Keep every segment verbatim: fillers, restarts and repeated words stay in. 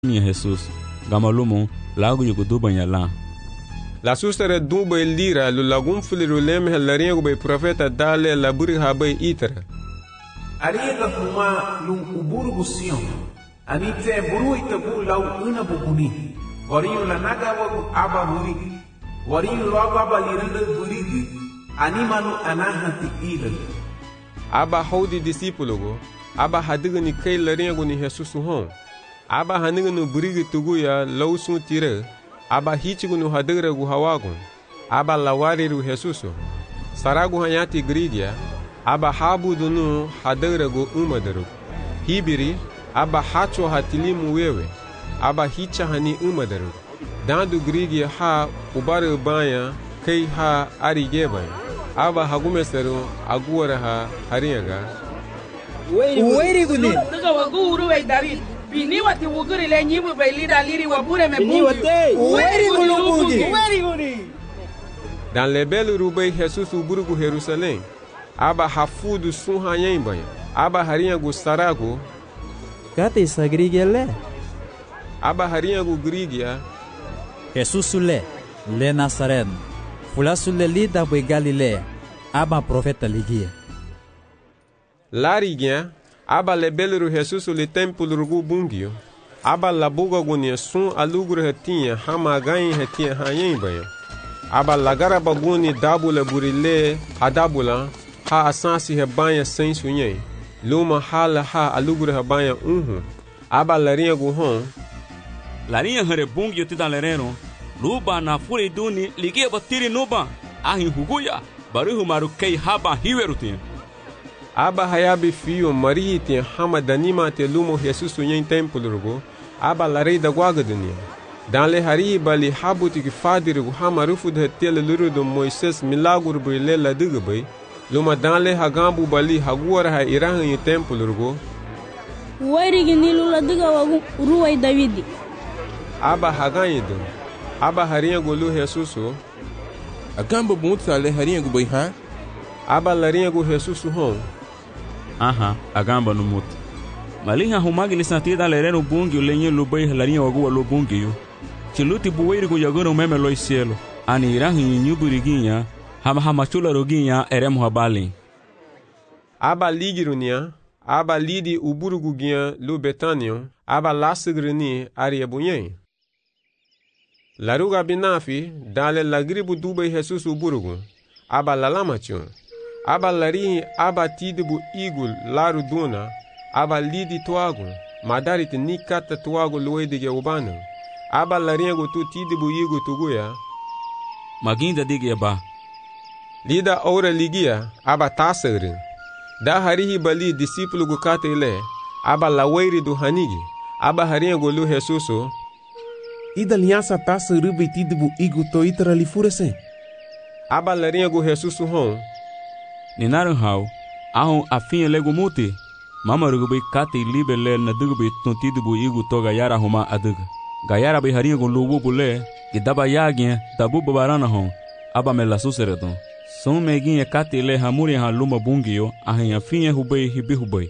Minha Jesus, gamalumo, lago yugo dubanya la. La sustere duba lira lu lagum fuliru lem helaringo be profeta dale la buri habe itra. Ariga fuma lu uburu gusion. Anite buru itabu lau una bukuni. Wariyu la naga wagu aba buri. Wariyu lo aba liranda buri. Animanu anahati ila. Aba haudi discípulo go. Aba hadiga ni kai laringo ni Jesus hon. Aba haniga no buri tugu ya lau sun tire. Aba hitigu no hadigra gu hawagun. Aba lawari ru Jesus. Saragu hanyati gridia. Aba habudu no hadigra gu umadaru. Hibiri. Aba hacho hatilimu wewe. Aba hicha hani umadaru. Dandu grigia ha ubare banya kai ha arigeba. Aba hagumeseru aguara ha hariaga. Uweri guni. Nuga waguru we David. Bini wati wuguri le nyibu be lida liri wabure me bungi. Uweri guni bungi. Uweri guni. Dan lebelu rubei Jesus uburugu Jerusalém. Aba hafudu sun hanyemba. Aba harinha gu sarago. Kate sagrigia le. Aba harinha gu grigia. Jesus le le Nazareth. Fula sulle lida be Galilea. Aba profeta ligia. Larigia. Aba lebelu Jesus le templo rugu bungio. Aba labuga gunia sun alugru hetinha hamaganha hetinha hanyemba. Aba lagara baguni dabula burile hadabula ha asansi rebanha sem sunhei. Luma hala ha alugru rebanha unhu. Aba larinha guhon. Larinha harebung yo tida lereno. Luba na fure duni ligue batiri nuba. Ahin huguya. Baruhu maru kei haba hiwerutin. Aba hayabi fio mariti hama danima te lumo Jesus sunhei templo rugu. Aba larei da guaga dunia. Dan le hari bali habuti ki fadir gu hamarufu de tele luru do Moises milagro brile la digbai. Luma dan le hagambu bali haguara ha irahan yi templo rugo. Wari ginilu la diga wagu ruwai Davidi. Aba haganyido. Aba harinha golu Jesuso. Agamba bunta le harinha gu bai ha? Aba larinha gu Jesuso hon. Aha, agamba no muto. Malinha humagi ni santida lereno bungi o lenye lubai larinha wagu lo bungi yo. Chiluti buweiri gu yagano meme lo cielo. Ani irahan yi nyuburiguinha. Hama hama chula roguinha eremo habali. Aba ligirunia. Aba lidi uburuguguinha lu Betanion. Aba lasigrini ariabunyen. Laruga binafi dale lagribu dubai Jesus uburugu. Aba lalamachon. Aba larihi aba tidibu igul laru duna. Aba lidi tuagu. Madarit nikata tuagu luedige ubano. Aba laringo tu tidibu igu tuguya. Maginda digia ba. Lida ora ligia. Aba tasarin. Da harihi bali discípulo gu katele. Aba laweiri du hanigi. Aba haringo lu Jesuso. Ida linhasa taça rubi tidibu igu to itra li furese. Aba laringo Jesuso hon. Ninaru hau. Ahon afinha lego muti. Mama rugubi kate libe le na dugubi tontidibu igu to gayara huma aduga. Gayara be haringo lu wubule. Gidaba yagin dabu babarana hon. Aba me la suseredon. Son meguinha katele hamuri ha luma bungio. Ahin afinha hubei hibi hubei.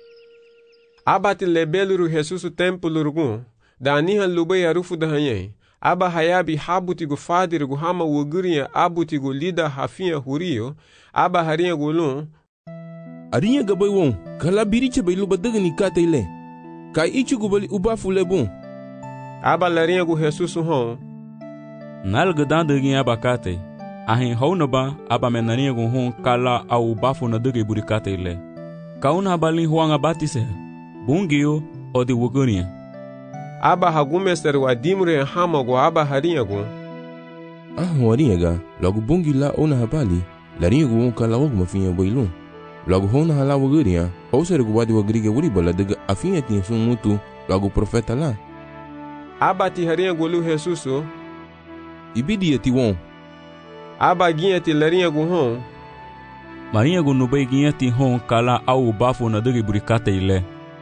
Aba te lebelu Jesus templo rugun. Da anihan lubei arufu da hanyei. Aba hayabi habuti gu fadir gu hama wugurinha abuti gu lida hafinha hurio. Aba harinha gu lun. Arinha gabai won. Kala biriche bai luba daga ni katele. Kai ichi gu bali ubafu lebon. Aba larinha gu Jesus hon. Nalga dandagin aba kate. Ahin haunaba aba menarinha gu hon kala au ubafu na daga iburi katele. Kauna balin huanga batise. Bungio o de wugurinha. Aba hagumeseru adimre hama gu aba harinha gu. Ah, warinha ga. Logo bungi la ona habali. Larinha gu kala wagu mafinha bailun. Logo hona hala wugurinha. Hauseru gu wadi wagriga wuri bala daga afinha tinha sun mutu. Logo profeta la. Aba ti harinha gu lu Jesuso. Ibidi ti won. Aba guinha ti larinha gu hon. Marinha gu nubei guinha ti hon kala au bafo na daga burikata ile.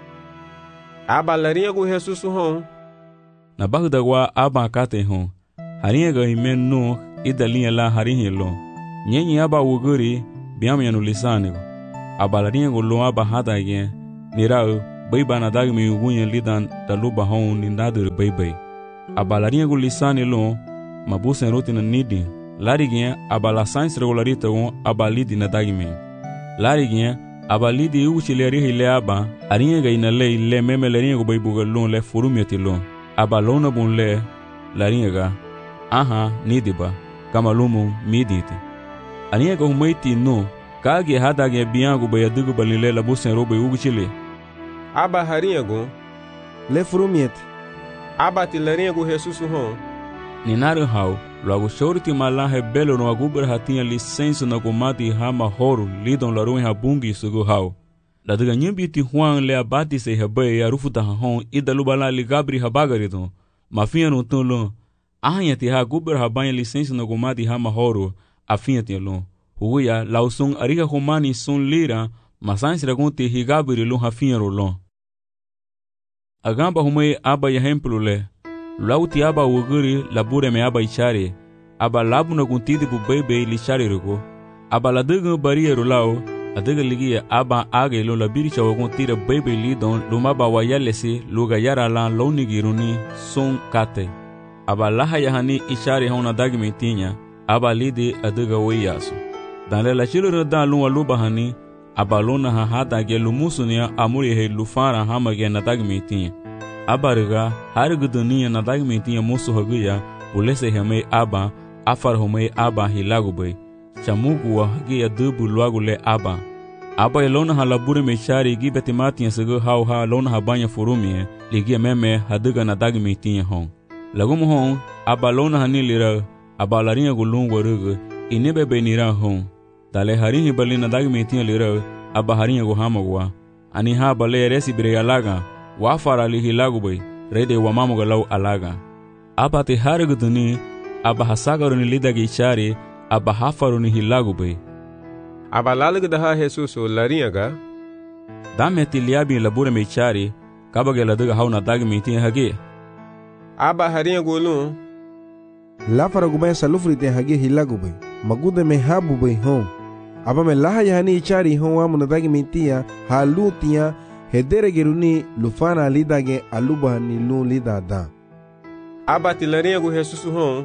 Aba larinha gu Jesus hon. Na bagda wa aba kate hon. Harinha ga imen no ida linha la harinha lo. Nyenyi aba wuguri biam yanu lisanigo. Aba larinha gu lo aba hada gen. Nirao bai bana dagmi ugunye lidan taluba hon ni nadir bai bai. Abalarinha gu lisani lo mabusen rotina nidi. Lariguinha abala sans regularita gon abalidi na dagmi. Lariguinha abalidi uchileri hile aba arinha gaina lei le meme larinha gu bai bugalon le furumiati lo. Abalona bun le larinha ga aha nidiba kamalumu miditi. Arinha ga humaiti no kage hadage biangu bai adugu balile la busen robe uguchile. Aba harinha gu le furumiati. Aba ti larinha gu Jesus hon. Ninaru hau logo shorti mala rebelo no agubra hatinha licença na gomati hama horo lidon laruin habungi sugu hau. La daga nyambiti Juan le abati se hebe arufu da hon idalubala ligabri habagaridon. Mafinha no tunlo ahanha ti ha gubra habanha licença na gomati hama horo afinha ti lo. Huya lausung ariga humani sun lira masans ragunti higabri lo hafinha rolon. Agamba humei aba yahemplo le. Lauti aba wuguri labure me aba ichare. Aba labu na guntidi bu bebe li chare rugo. Aba la dugu bariye rolao. Adiga ligia aba age lo la biricha waguntira bebe li don lumaba wayalesi luga yara lan lounigiruni son kate. Aba laha yahani ichare hona dagmi tinya. Aba lidi adiga weyaso. Dan le la chilo roda lunwa luba hani. Aba lona ha hada ge lumusunia amuri he lufara hama ge na dagmi tinya. Abariga harigudunia na dagmi tinya musu haguya ulese hame aba afar home aba hilagubay chamugu wa hagiya dubu luagule aba aba elona halabure me chari gibeti matiya sego hau ha lona habanya furumie ligia meme haduga na dagmi tinya hon lagumu hon aba lona hanilira aba larinha gulung warugu inebe benira hon dale harinhi bali na dagmi tinya lira aba harinha gu hamagwa ani ha bale resi bire alaga wafara li hilagubay rede wa mamuga lau alaga aba te hariguduni aba hasagaruni lidagi chari aba hafaruni hilagubay aba lalga ha Jesus o larinha ga dame tiliabi labure me chari kabage ladaga hauna dagmi tin hage aba harinha golun lafara gubay salufri te hage hilagubay magude me habu bay hon aba me laha yani chari hon wa mun dagmi tia halutia hedere geruni lufana lidage aluba ni lu lidada. Aba ti larinha gu Jesus hon.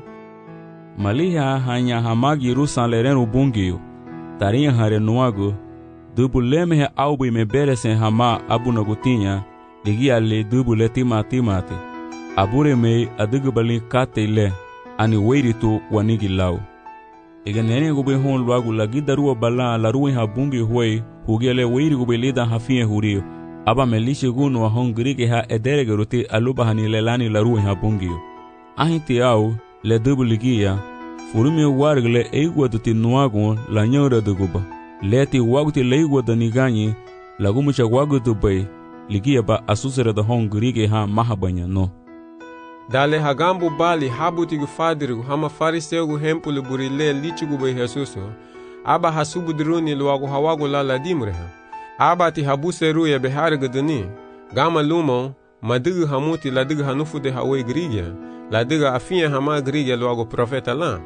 Maliha hanya hamagi rusan leren ubungiyo. Tarinha hare nuago. Dubu leme he aubi me beresen hama abu nagutinha. Ligia le dubu le tima timate. Abure me adugu balin kate le. Ani weiritu wanigi lau. Ega nene gube hon luagu lagi darua balan la ruin habungi huey. Hugele weiri gube lida hafie hurio. Aba melishe gunu wa hongirige ha ederege rote aluba hani lelani la ruhe ha bungio. Ahinti au le dubu ligia furumi wargle eigwa duti nuagun la nyora duguba. Leti waguti leigwa da niganyi la gumucha wagu dubay ligia ba asusere da hongirige ha mahabanya no. Dale hagambu bali habuti gu fadiru hama fariseu gu hempulu burile lichi gubay Jesuso. Aba hasubu diruni luagu hawagu la la dimreha. Aba ti habuseru ya behar guduni gama lumo madigu hamuti ladigu hanufu de hawe grigia ladigu afinha hama grigia logo profeta lá.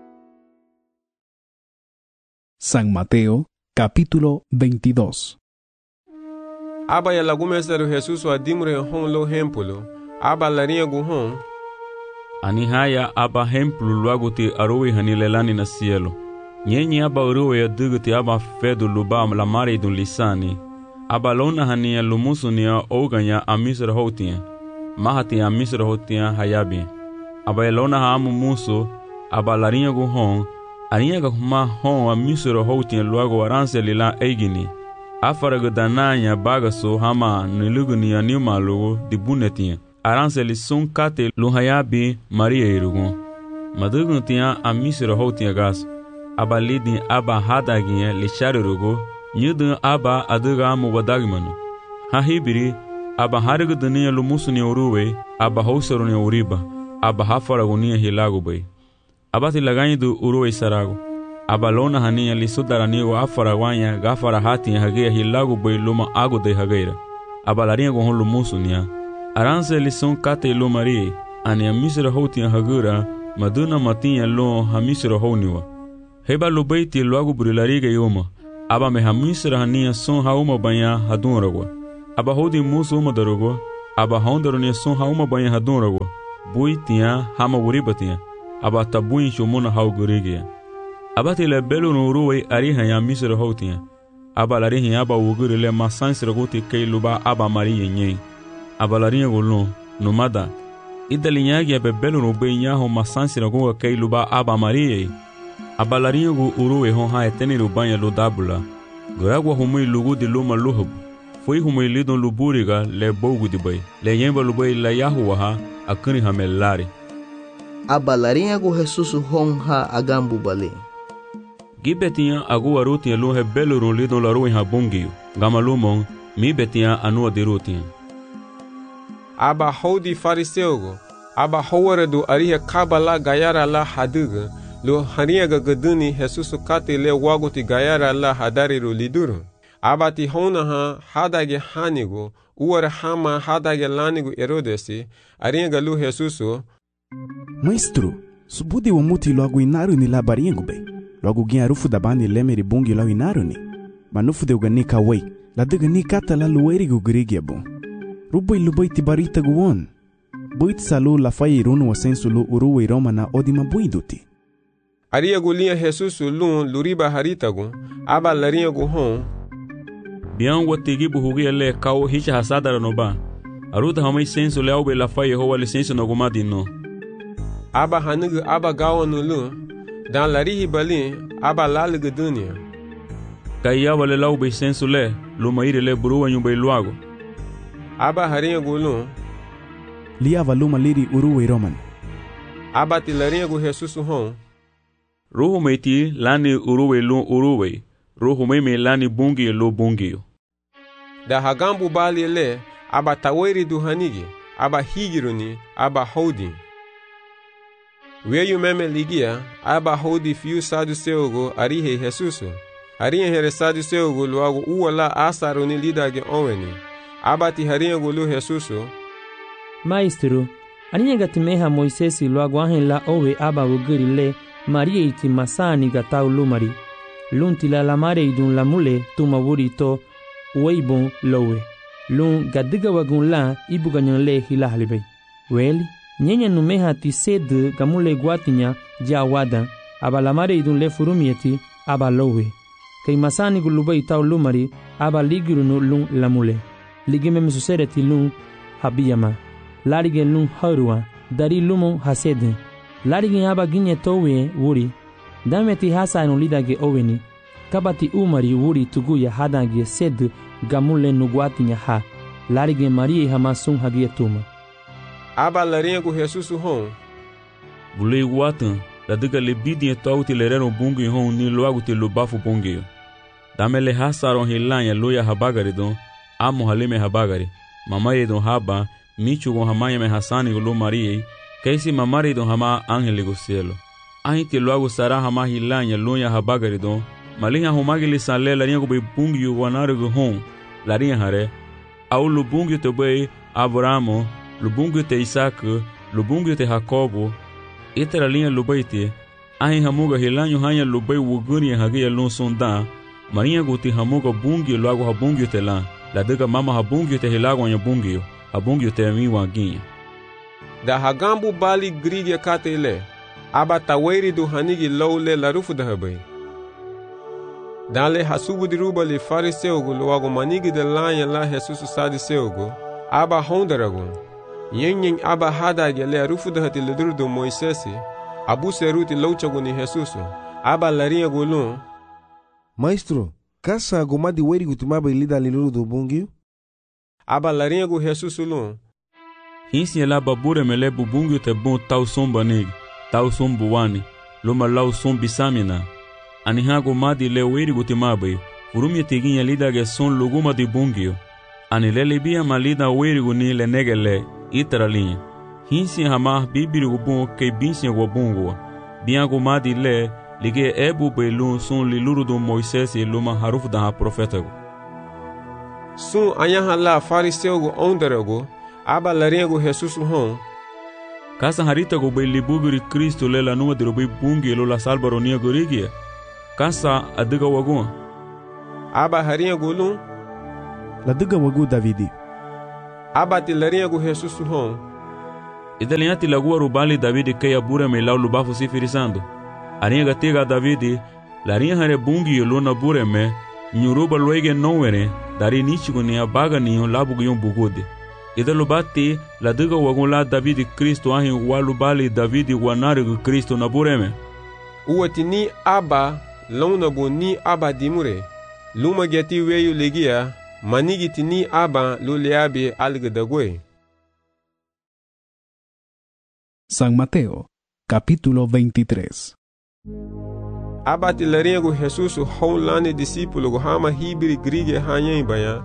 San Mateo capítulo veintidós. Aba ya lagumesaru Jesus wa dimre hon lo hempulo aba larinha gu hon ani haya aba hempulu logo ti arowe hanilelani na cielo. Nyenye aba uruwe ya duguti aba fedu lubam la mare dun lisani. Aba lona hania lumusu niya oganya amisra hotia. Mahati amisra hotia hayabi. Aba lona hamu musu. Aba larinha gu hon. Arinha gu huma hon amisra hotia luago waranse lila eigini. Afara gu dananya bagaso hama nilugu niya niuma lugu dibunetia. Aranse li sun kate luhayabi maria irugu. Madugu tia amisra hotia gas. Aba lidin aba hadaginye lichari rugo nyudun aba aduga mu wadagmanu ha hibiri aba harigu dunia lumusu ni uruwe aba hausaru ni uriba aba hafaragu ni hilagubay aba tilagani du uruwe saragu aba lona hania lisudara ni wa afaragwanya gafara hati hage hilagubay luma agude hageira aba larinha gon lumusu nia aranse lison kate lumari ani amisra hoti hagura maduna matinha lo hamisra honiwa heba lubaiti loagu burilariga yoma aba me hamisra hania son hauma banya hadunragwa aba hodi musu uma darugo aba hondaro ni son ha uma banha hadunrago bui tinha hama wuriba tinha aba tabuin shumuna haugurige aba tele belu no ruwe ari hanya misro hotinha aba lari hin aba wugure le masansira goti kay luba aba mari yenye aba lari ngolo no mada idalinyagi abe belu no be nya ho masansira go kay luba aba mari aba lari ngo uruwe ho ha eteni rubanya lo dabula goragwa humui lugu de luma luhub foi humui lidon luburiga le bogu de bay le yemba lubai la yahuwa ha akuni hamelari aba lari ngo Jesus hon ha agambu bale Gibetinha agu arutinha lu rebelo ron lidon laru em rabungio. Gamalumon mi betinha anua derutinha. Aba hodi fariseugo. Aba howara do ariha kabala gayara la haduga. Lo haniaga gaduni Jesus kate le wagoti gayara la hadari ro liduru. Aba ti hona ha hadage hanigo. Uara hama hadage lanigo erodesi. Ariaga lu Jesuso. Maestro, subudi wa muti logo inaru ni labaringo be. Logo gin arufu da bani lemeri bungi lau inaruni. Manufu de uganika wei. La de gani kata la lueri gu grigya bon. Rubai lubai tibarita guon. Buit salu la fai irunu wa sensu lu uruwe roma na odima buiduti. Aria gulia Jesus lun luriba harita gu. Aba laria gu hon. Bian watigi buhugia le kao hicha hasada ranoba. Aruta hamai sensu le aube la fai hoa lisensu no gumadi no. Aba hanugu aba gawa nulu. Dan larihi balin aba lalugu dunia. Kaya wale lau be sensu le, luma ire le buruwa nyumba iluago. Aba haringa gulun. Lia valuma liri uruwe roman. Aba ti laringa gu Jesus hon. Ruhu meiti lani uruwe lu uruwe. Ruhu meme lani bungi lu bungi. Da hagambu bali le, aba taweri duhanigi, aba higiruni, aba holding. Weyu meme ligia, aba hodi fiu saduseugo arihe Jesusu. Harinha here saduseugo luago uala asaro ni lidage onweni. Aba ti harinha gulu Jesusu. Maestro, aninha gatimeha Moisesi luago ahen la owe aba wugiri le Maria iti masani gatau lumari. Lunti la lamare idun lamule tuma wuri to weibon lowe. Lun gadiga wagun la ibuganyan le hilahalibay. Weli? Nyenye numeha ti sed gamule guatinya jawada abalamare idun le furumieti abalowe kay masani guluba itaw lumari abaligirunu lun lamule ligime mesusereti lun habiyama larige lun harwa dari lumo hasede larige aba ginye towe wuri dameti hasa no lidage oweni kabati umari wuri tuguya hadage sed gamule nu guatinya ha larige marie hamasun hagietuma Aba larinha gu Jesus hon. Bulei watan, la diga le bidin tau ti lereno bungi hon ni loagu ti lubafu bungi. Dame le hasaron hilanya loya habagari don, amo halime habagari. Mamari don haba, michu gon hamaya me hasani gulo marie, kaisi mamari don hama angeli gu cielo. Ahi ti loagu sara hama hilanya loya habagari don, malinha humagi li sanle larinha gu be bungi yu wanari gu hon, larinha hare. Au lu bungi te be Abramo, lubungu te Isaac, lubungu te Jacobo, itera linha lubaite, ahi hamuga hilanyo hanya lubai wuguni hagia lun sonda, marinha guti hamuga bungi luago habungi te la, la diga mama habungi te hilago anya bungi, habungi te mi wanginha. Da hagambu bali grigia kate le, aba taweri du hanigi lawle la rufu da habai. Dan le hasubu di ruba le fariseugo luago manigi de lanya la Jesus sadiseugo, aba hondarago. Yen aba hadage le rufu da hati ledur do Moisesi, abu seruti lauchago ni Jesusu, aba larinha gulun. Maestro, kasa gomadi weri gutumaba ilida liluru do bungiu? Aba larinha gu Jesusu lun. Hinsi la babure mele bubungiu te bon tau somba nig, tau sombu wani, loma lau sombi samina. Aniha gomadi le weri gutumaba, urumi teginha lidage son luguma di bungiu. Anilele bia malida weri guni le negele, iteralinha. Hinsi hamar bibiri gubon ke binsi gobungo. Bian gomadi le, lige ebu belun son liluru do Moisés e luma harufu da profeta. Sun anyaha la fariseu go onderago, aba larinha go Jesus hon. Kasa harita go be libugiri Cristo le la numa de robe bungi lo la salbaronia gorigia. Kasa adiga wagon. Aba harinha golun. la diga wagu Davidi. Aba ti larinha gu Jesus hon. Idalinha ti lagu arubali Davidi que abura me lau lubafu si firisando. Arinha gatiga Davidi, larinha hare bungi luna bure me, nyuruba luege nowere, dari nichigu ni abaga niyo labugu yon bugude. Ida lubati la diga wagu la Davidi Kristo ahin walubali Davidi wanarigu Kristo na bure me. Uwati ni aba, launa bu ni aba dimure. Luma geti weyu legia, manigiti ni aba luleabe algedagwe. San Mateo, capítulo veintitrés. Aba ti larinha gu Jesus howlane discípulo gu hama hibiri grige hanyen baya.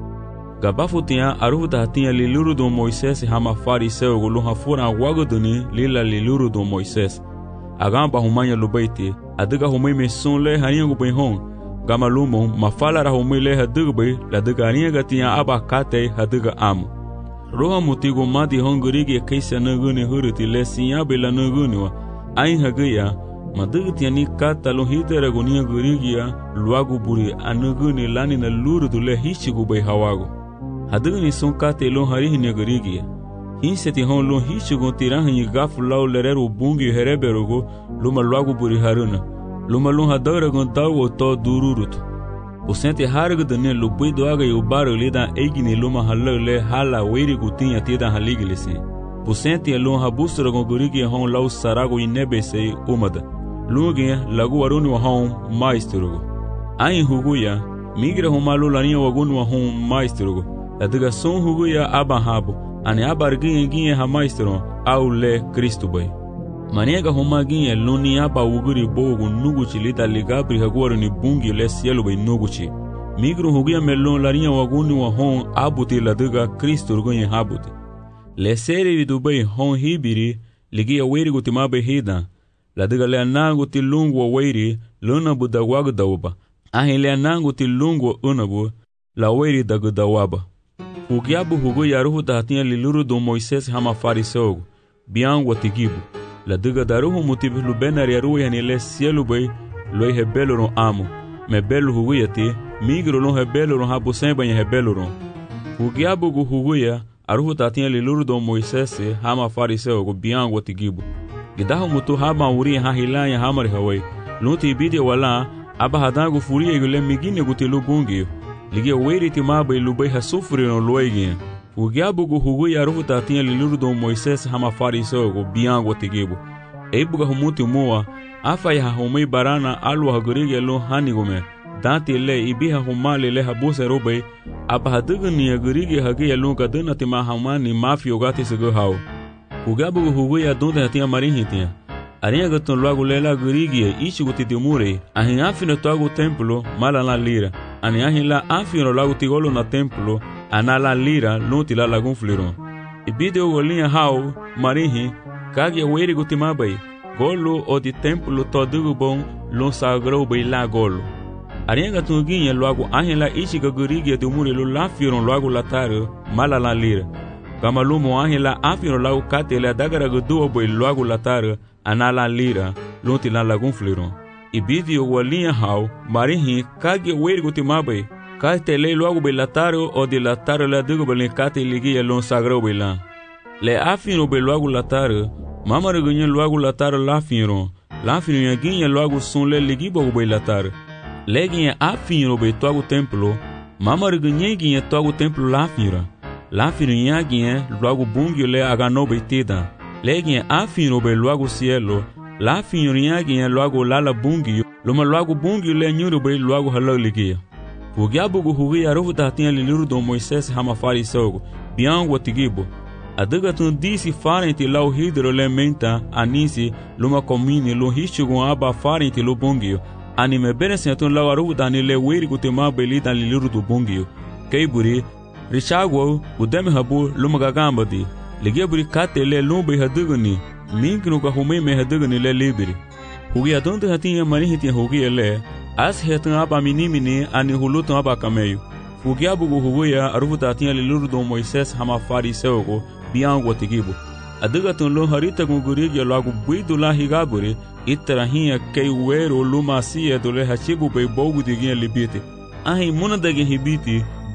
Gabafu tinha aruhuta tinha liluru do Moisés hama fariseu gu luha fura wagoduni lila liluru do Moisés. Agamba humanya lubaiti, adiga humay mesun le harinha gu benhon. Gama lumo mafalara humay le hadigbe la diga harinha gatinha aba kate hadiga amu. Roha mutigo madi hongurigi kaisa naguni huruti le sinyabe la naguni wa. Ain hagaya, madiga tinha ni kata lo hitera gunia gurigia luagu buri anaguni lani na luru du le hichigu bay hawago. Hadiga ni son kate lo harihi ni gurigia. Hinseti hon lo hichigu tirahanyi gafu lau lereru bungi hereberogo luma luagu buri haruna. Luma lo hadara gon dawo to dururutu. Usente harga dane lubui doaga yu baro lida eigini luma halale hala weiri gutinha tida haligilese. Usente lo habusra gon gurigi hon lau sarago inebese umada. Luge lagu waruni wa hon maestro. Ain huguya migra humalu lania wagunu wa hon maestro. Adiga son huguya abahabo ane abarginye ginye ha maestro au le Kristo bay. Maniega homa ginye luni aba uguri bogu nuguchi lida ligabri haguaru ni bungi le cielo bay nuguchi. Migru huguya melon lania wagunu wa hon abuti ladiga Kristo gunye habuti. Le seri vidubay hon hibiri ligia weri gutimabe hida. Ladiga le anangu ti lungu wa weiri luna budawagu dawaba. Ahin le anangu ti lungu wa unabu la weiri dagu dawaba. Ugiabu hugu yaruhu dahatinha liluru do Moisés hama fariseu biangu watigibu. Ladiga daruhu mutibu lubenar yaruhu yani le cielo bay loi hebelo ron amu. Me belo hugu yati migro lon hebelo ron habu semba nye hebelo ron. Ugiabu gu hugu ya aruhu dahatinha liluru do Moisés hama fariseu biangu watigibu. Gidahu mutu haba uri ha hilanya hamari hawai. Lunti ibidi wala aba hadangu furia yule migine gutilu bungi. Ligia weiri timaba ilubai hasufuri no loigin. Ugiabu gu hugu ya ruhu tatinha liluru do Moisés hama fariseu go biangu watigibu. Eibuga humuti mua afa ya humei barana alwa hagurigi lo hanigume. Danti le ibiha humali le habuse robai aba hadigani hagurigi hagi ya lunga dina tima hamani mafi ogati sigo hao. Ugabu gu hugu ya donde hatinha marinhitinha. Arinha gatun loagu lela gurigia ichi gutitimure. Ahin afino toagu templo mala la lira. Ani ahin la afino loagu tigolo na templo ana la lira lunti la lagun fliron. Ibide o golinha hao marinhi kagia weiri gutimabai. Golo o di templo todugu bon lon sagrou bai la golo. Arinha gatun ginha loagu ahin la ichi gurigia timure lo la firon loagu lataro mala la lira. Kama lumo ahin la afino loagu kate la dagara guduo bai loagu lataro ana la lira lunti la lagun fliron. Ibidi o walinha hao marinhi kage weiri gutimabai. Kate le loagu bai lataro o di lataro la dugu bai kate ligia lon sagrou bai la. Le afino bai loagu lataro mamara gunye loagu lataro la fino. La fino yaginha loagu son le ligiba bai lataro. Le ginha afino bai toagu templo mamara gunye ginha toagu templo la fino. La fino yaginha loagu bungio le agano bai tida. Legin afino be loagu cielo, la finyorinha loagu lala bungi, loma loagu bungi le nyuru be loagu halaligia. Ugiabu gu hugi arufu tatinha liluru do Moisés hama fariseu, biangu watigibo. Adiga tun disi farenti lau hidro le menta anisi luma komini lo hishugu aba farenti lo bungio. Anime benesenton lau arufu dani le weiri gutema beli dan liluru do bungio. Keiburi, Richagwo udeme habu luma gagambadi. Ligia buri kate le lumbe hadugani, minknu ka humei me hadugani le libiri. Hugi adonde hatinha marihitinha hugi le, as hetan aba minimini ani hulutan aba kameyu. Hugi abugu huguya arufuta hatinha liluru do Moisés hama fariseu go biangu watigibu. Adugatun lo harita gungurigi loagu buidu la higaburi, itarahinha kei uero luma asia dole hachibu bei bogu diginha libiti. Ahi muna dagin hibiti,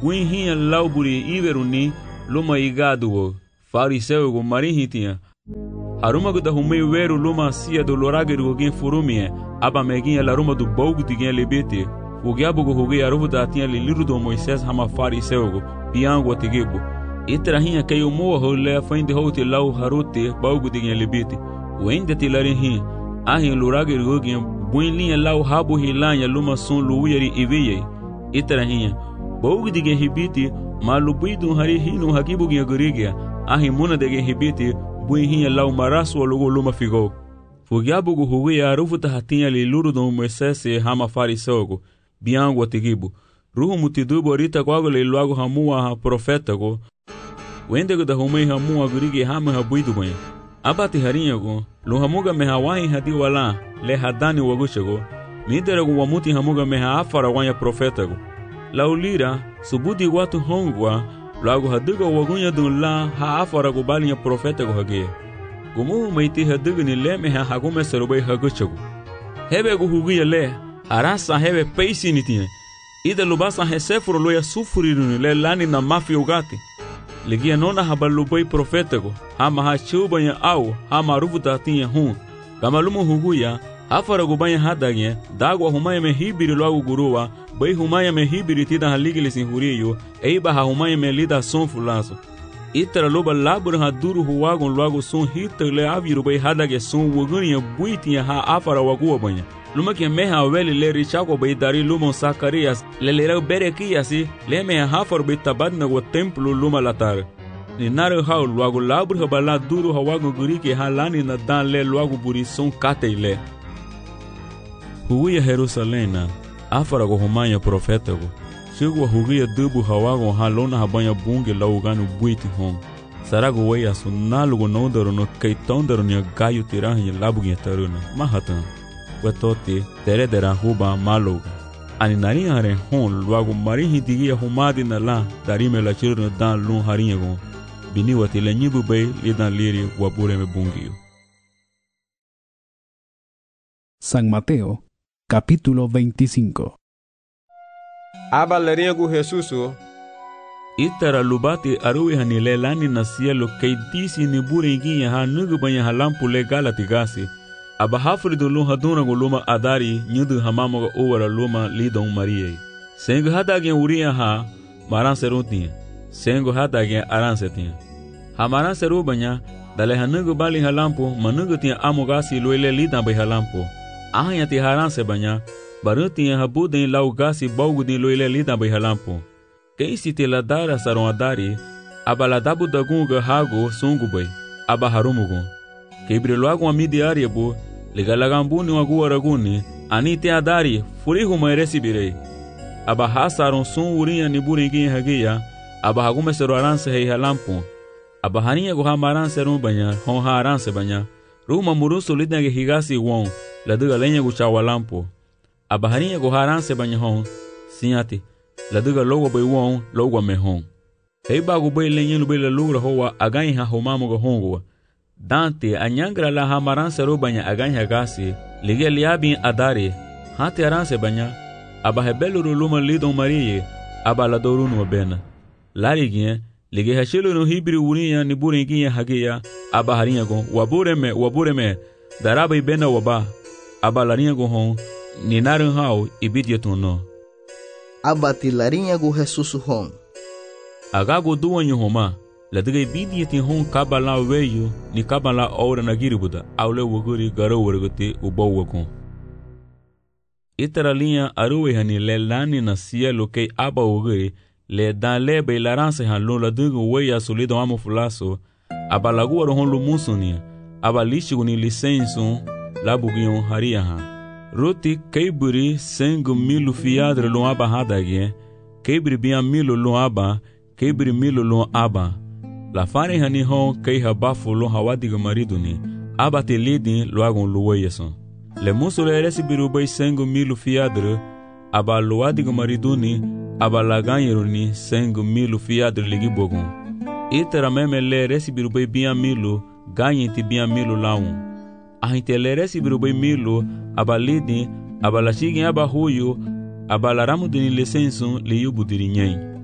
buen hinha lauburi iveruni luma igado fariseu go marihitia aruma go da humei weru luma sia do lorageru gen furumie aba meginha laruma do bolgo de gen lebete o giabo go hugi aruvo da tinha liru do Moisés hama fariseu go piango atigebo itrahinha kayo mo hole fainde hote lau harote bolgo de gen lebete o ende tilarin hin ahin lorageru gen buen linha lau habo hilanya luma son luiri iveye itrahinha bolgo de gen hibiti malubido hari hino hakibo gen gorigia ahin mona de gen hibiti buen hinha lau maraso logo luma figo fogiabo go hugi aruvo da hatinha liru do Moisés hama fariseu go biango atigibo ruhu mutidubo rita kwago le luago hamua ha profeta go wende go da humei hamua gurige hama habuidu banha abati harinha go lo hamuga me hawahi hadi wala le hadani wagusha go midera go wamuti hamuga me afara wanya profeta go laulira subudi watu hongwa luago haduga wagunya dun la ha afara go balinha profeta go hage gomu meiti haduga ni le me ha hagume serobai hagusha go hebe go hugi le arasa hebe peisi nitinha ida lubasa hesefuro loya sufuriru le lani na mafi ugati legia nona habalubai profetago hama ha chubanya au hama ruvuta tinha hun gamalumu huguya afara gubanya hadagye dagwa humaya me hibiri logo guruwa bai humaya me hibiri tida haligile sin huriyo eiba ha humaya me lida son fulaso itara loba labur ha duru huwagon logo son hitale aviru bai hadagye son woguniya buitinha ha afara waguwa banya luma ke meha weli le richako bai dari lumon Sakarias le le berekiasi le meha hafar bai tabadna go templo luma latar ni nare hau luago labur habala duru hawago gurike halani na dan le luago buri son kateile huia Jerusalena afara go humanya profeta go sigo huia dubu hawago halona habanya bunge laugano buiti hon sarago waya sunalu go nodoro no kaitondoro ni gayu tirahi labugi taruna mahatan wetote teredera huba maloga ani nari hare hon luago mari hidigia humadi na la darime la chirno dan lun harinha go bini wati le nyibu bay lidan liri wabure me bungio. San Mateo capítulo veinticinco. Aba larinha go Jesuso itara lubati aruwi hanile lani na cielo kay disi ni burenginha ha nugu banya halampu le galatigasi aba hafrido lum haduna go luma adari nyudu hamamo go owara luma lidon marie sengo hadagen uria ha maran serutinha sengo hadagen aran setinha ha maran seru banya dale hanugo bali halampo manugo tinha amogasi loile lidan bai halampo ahanya ti haran se banya barutinha habuden laugasi balgudin loile lidan bai halampo quem se te ladara saron adari abaladabu dagunga hago sungu bai aba harumugo kebre logo amidi ariebo legalagambuni wagu araguni ani te adari furihu mairesi birei aba hasaron sun urinha ni buringin hagia aba hagume sero aranse hei halampo aba harinha go hamaran serum banya hon haranse banya ruma muruso lidnage higasi won laduga lenha go chawalampo aba harinha go haranse banya hon sinhati laduga logo bai won logo me hon hei bago bai lenha no bai lura hoa agai ha homamo go hongo Dante anyangra la hamaran seru banya aganya gasi lige liabin adare hati aranse banya aba hebelu luma lidon marie aba la dorunu bena larigin lige hashelu no hibri urinha ni buringinha hagia aba harinha go wabureme wabureme daraba ibena waba aba larinha go hon ni naran hau ibidietuno aba tilarinha go Jesus hon agago duanyo homa ladiga ibidi ti hon kabala weyo ni kabala ora na giribuda awle woguri garo worgote ubawwakon itara linha aruwe hani le lani na cielo kei aba woguri le dan le be laranse han lo ladugo weya solido amo fulaso aba lagu hon lo musunia aba lishigo ni licenso labugion haria ha roti keiburi sengo milu fiadre lo aba hadage keibri bia milu lo aba keibri milu lo aba la fane hani hon kei habafo lo hawadiga mariduni aba te lidin lo agon lo weyeson le muso le resi biru bai sengo milu fiadre aba lo adiga mariduni aba la ganyeruni sengo milu fiadre ligi bogon itera meme le resi biru bai bia milu ganyenti bia milu laun ahinte le resi biru bai milu aba lidin aba la shigin aba huyo aba la ramudini licenso li yubudiri nyen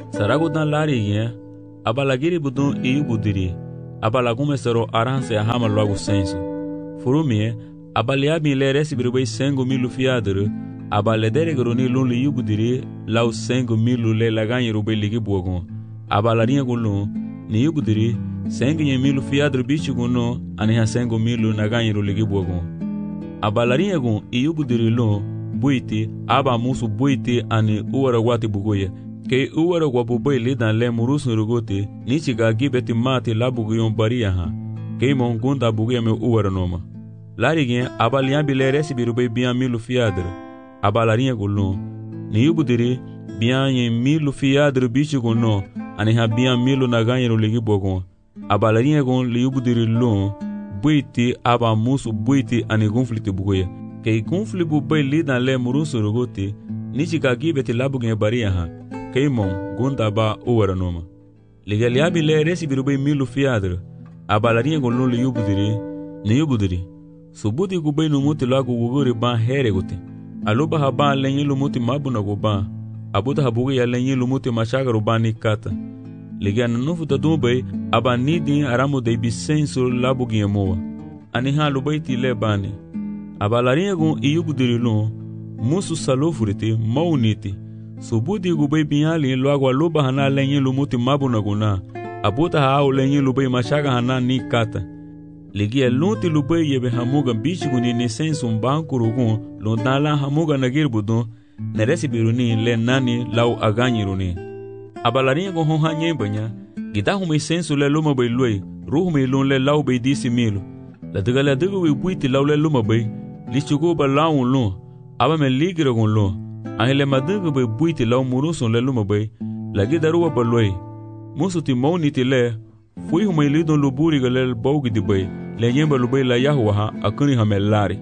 Saragudan lari yen, abalagiri budon e budiri, abalagume sero aranse a hama logo senso. Furumie, abaliabi le recibirubei sengo milu fiadere, abaledere groni lun li yubudiri, lau sengo milu le laganyi rubei ligi buogon. Abalarinha gulun, ni yubudiri, sengo yen milu fiadere bichi guno, aniha sengo milu naganyi ru ligi buogon. Abalarinha gun e yubudiri lun, buiti, aba musu buiti ani uwara wati bugoye. Ke uwara wabubai lidan le murusun rugote, nichi ga gibeti mati labuguyon bariya ha. Ke mon gunda buguya me uwara noma. Larigien abalian bile recibirubei bian milu fiadre. Abalarinha gulun, ni yubudiri, bian yen milu fiadre bichi guno, aniha bian milu naganyeru ligi bogon. Abalarinha gun li yubudiri lun, buiti aba musu buiti ani gunfliti bugoye. Ke gunfli bubai lidan le murusun rugote, nichi ga gibeti labuguyon bariya ha. Keimon gunda ba uwara noma. Ligaliabi le recibirubei milu fiadre. Abalarinha gun li yubudiri, ni yubudiri. Subudi gubei numuti lagu wuguri ban here guti. Aluba haban lenyi lumuti mabuna guban. Abuta habugi ya lenyi lumuti mashagaru bani kata. Ligiana nufu tadubei aba nidi aramu de bisenso labugi yemoa. Aniha lubai ti le bani. Abalarinha gun iyubudiri lun. Musu salofuriti mauniti. Subudi gubei binyali luagu aluba hana lenyi lumuti mabuna guna. Abuta hao lenyi lubai mashaga hana ni kata. Ligia lunti lubei yebe hamuga bichiguni ni sensu mbankurugun lundala hamuga nagiribudun neresibiruni le nani lau aganyiruni. Abalarinha gon honha nyembanya, gitahume sensu le luma bei luei, ruhume lun le lau bei disi milu. La diga la diga we buiti lau le luma bei, lichugo ba lau lun, aba me ligira gon lun, ahile madiga bei buiti lau murusun le luma bei, la gidaruwa ba luei. Musu ti mauniti le, fui hume lidon luburi galel baugi di bay, le nyemba lubay la yahuwa akuni hamelari.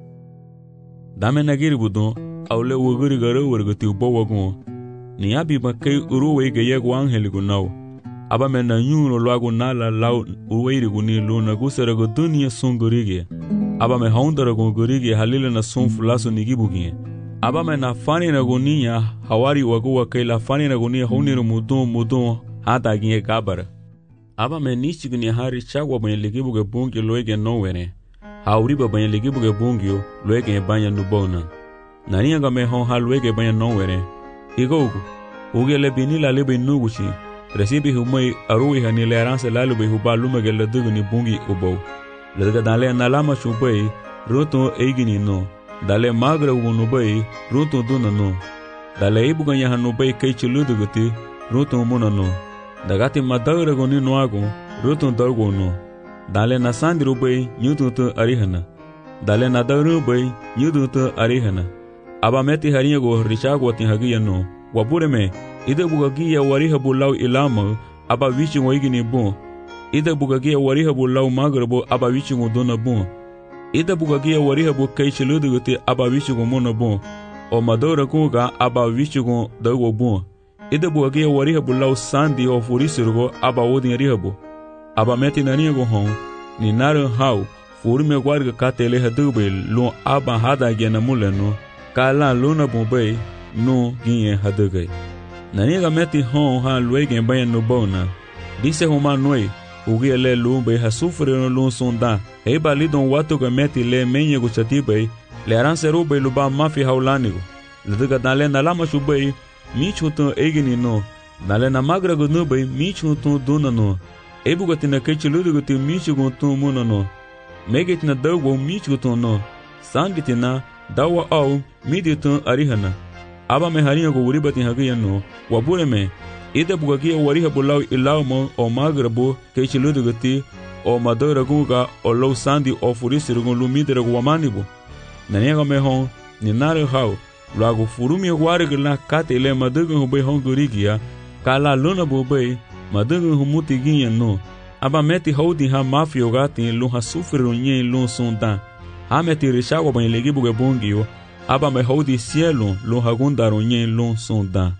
Dame nagiri budon, au le wuguri gara wargati ubawagun. Ni abi bakay uruwe ge yegu angeli gunau. Aba me na nyuno lwagu nala lau uweiri guni luna gusera go dunia sun gurigi. Aba me haundara gun gurigi halile na sun fulaso nigibugi. Aba me na fani na gunia hawari waguwa kay la fani na gunia hauniru mudon mudon hata ginye kabara. Aba me nichiguni hari chagwa banye ligibuge bungi loege nowere. Hauriba banye ligibuge bungio loege banya nubona. Nanianga me hon ha loege banya nowere. Igogu, uge le binila lebe nuguchi. Resibi humai arui hani le aranse lalube huba lumege le duguni bungi ubo. Lega dale nalama chubai, roto eigini no. Dale magra unubai, roto duna no. Dale ibuganya hanubai keichi luduguti, roto muna no. Dagati madagre goni noago, rutun dargo no. Dale na sandiru bay, nyututu arihana. Dale na daru bay, nyututu arihana. Aba meti haringo richago tin hagiya no. Wabure me, ide bugagiya wariha bulau ilama, aba wichi waigini bon. Ide bugagiya wariha bulau magrabo, aba wichi dona bon. Ide bugagiya wariha bu kaichiluduguti, aba wichi mona bon. O madora kuga, aba wichi dago bon. Ida buagia wariha bulau sandi o furisirugo aba odin rihabu. Aba meti nanigo hon, ni naru hau, furi me guarga katele hadube lun aba hada gena muleno, kala luna bumbai, no ginye hadugai. Naniga meti hon ha luegen bayan no bona. Dise homa noi, ugia le lumbe ha sufre no lun sonda, heiba lidon watu ga meti le menye guchatibai, le aranse rube luba mafi haulanigo. Lidiga dale nalama shubai, michutun egini no, dale na magra gunubay michutun duna no, ebugati na kechiluduguti michutun muna no, megit na dawo michutun no, sangiti na dawa au miditun arihana. Aba me harinha go uribati hagiya no, wabure me, ida bugagia wariha bulau ilau mo o magrabo kechiluduguti o madora gunga o low sandi o furisirugun lumidere guamanibo. Naniega me hon, ni nare hau, Lago furumi warga la kate le madugu hubei hongurigia, kala luna bubei, madugu humuti ginha no. Aba meti haudi ha mafio gati lu ha sufriru nye lu sonda. Ha meti rishago banye legibuge bungio, aba me haudi cielo lu ha gundaru nye lu sonda.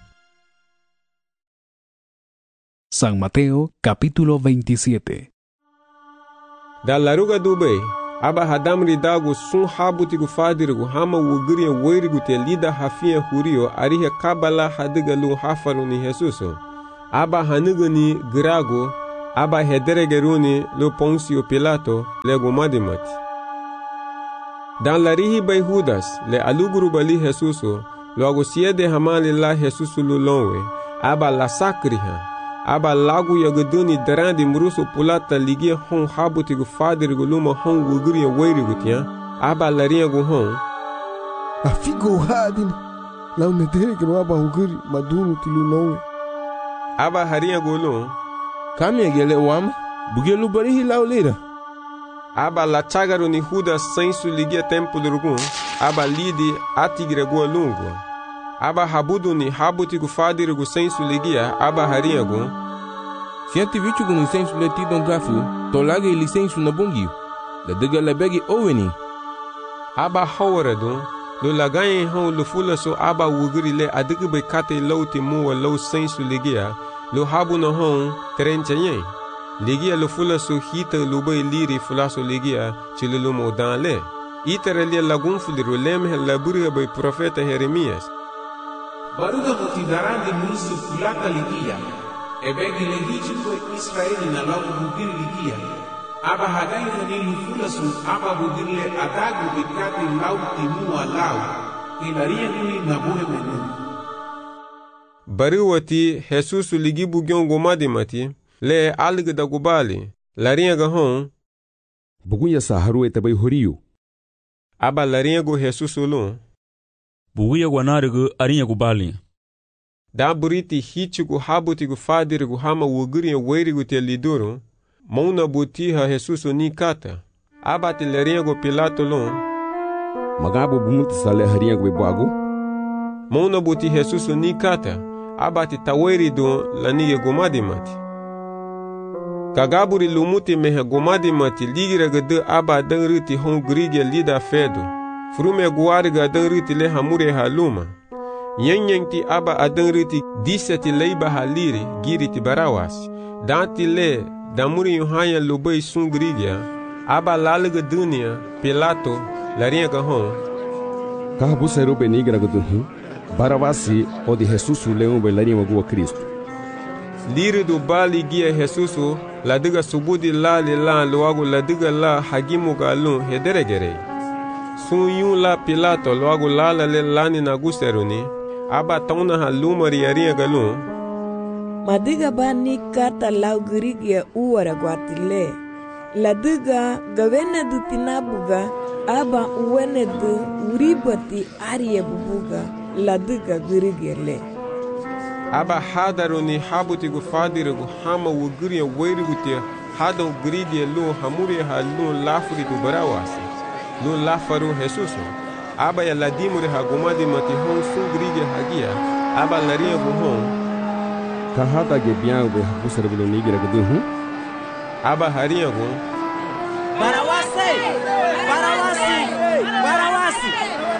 San Mateo capítulo veintisiete. Da laruga dubei, aba hadamri dago sun habutigu fadirigu hama wugiriya weirigu te lida hafiya hurio arihe kabala hadiga lu hafalu ni Jesuso. aba hanugani grago, aba hederegeruni lo Poncio Pilato le gomadimati. Dan la rihi bay Judas le aluguru bali Jesuso, logo siede hamali la Jesusu lulonwe, aba la sakriha, aba lagu yagaduni darandi mruso pulata ligia hon habuti gu fadir gu luma hon guguri ya wairi gutia, aba la ria gu hon. Afigo hadin, la unedere gu aba huguri madunu tilulonwe. Aba haria gu lun, kami agele wam, bugelu barihi laulira. Aba la chagaru ni Judas sensu ligia tempo durgun, aba lidi atigre gu lungu. Aba habudu ni habuti gu fadir gu sensu ligia, aba haria gu. Sianti vichu gu ni sensu le ti don gafu, tolage ili sensu na bungi. La dega la begi oweni. Aba hawara dun, lo lagaye hon lo fula so aba wuguri le adigu be kate lauti muwa lau sensu ligia, lo habu na hon terenchayen. Ligia lo fula so hita lo bay liri fula so ligia chile lo mo dan le. Itare lia lagun fuliru lemhe laburi bay profeta Jeremias. Baruga mutidarandi musu fulata ligia. Ebegi lehichi kwe Israeli na lagu bugiri ligia. Aba hagai hanilu fula so aba bugiri le adagu bikati lau timua lau. Ilaria nuni nabuhe menu. Baruwati Jesusu ligi bugyon gomadi mati. Le alg da gubali, laringa hon. Buguya sa haru etabai horiyu. Aba laringa Jesusu lun. Buguya guanarigu aringa gubali. Da buriti hichigu habutigu fadirigu hama wuguri wairigu te liduru. Mauna butiha Jesusu ni kata. Aba te laringa Pilato lun. Magabu bumuti sale haringa gwebagu. Mauna buti Jesusu ni kata. Aba te taweridu laniga gomadimati. Kagaburi lumuti mehe gomadi mati ligira gade aba dan riti hon grige lida fedo. Frume guari ga dan riti le hamure haluma. Nyenyengti aba adan riti diseti leiba haliri giriti barawas. Danti le damuri yuhanya lubay sun grige. Aba laliga dunia Pilato laringa hon. Kahabu seru benigra gaduhu. Barawasi odi Jesusu leun be laringa gua Cristo. Liri do bali gia Jesusu la diga subudi la li la luagu la diga la hagimu galun hederegere. Sun yun la Pilato luagu la la le lani na guseruni. Aba tauna ha lumari yaringa galun. Madiga ba ni kata lau girigia uwara guatile. La diga gawene du tinabuga aba uwene du uribati ariye bubuga la diga girigia le. Aba hadaru ni habuti gu fadirigu hama wuguri wairigu te hada gridi lu hamuri ha lu lafuri du barawasi lu lafaru Jesusu. Aba ya ladimuri ha gomadi mati hon sun gridi hagia aba laria gu hon. Kahada ge biang be hapusar bulu nigira guduhu. Aba haria gu. Barawasi! Barawasi! Barawasi!